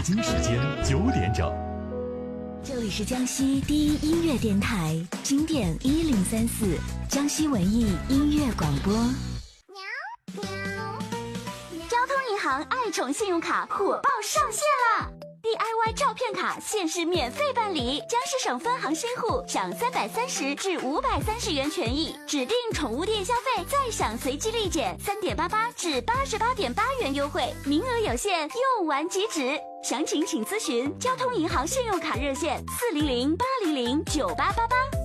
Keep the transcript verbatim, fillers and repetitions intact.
京时间九点整。 这里是江西第一音乐电台，经典一零三四，江西文艺音乐广播。 交通银行爱宠信用卡火爆上线了！ D I Y 照片卡限时免费办理，江西省分行新户享三百三十至五百三十元权益，指定宠物店消费再享随机立减三点八八至八十八点八元优惠，名额有限，用完即止。详情请咨询交通银行信用卡热线四零零八零零九八八八。